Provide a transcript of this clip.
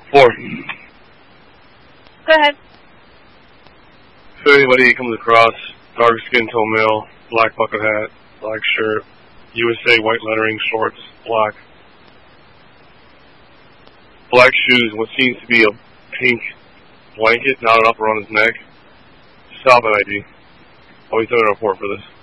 4. Go ahead. So anybody comes across dark skin tone male, black bucket hat, black shirt, USA white lettering, shorts, black shoes, what seems to be a pink blanket knotted up around his neck, stop an ID. I'll be doing a report for this.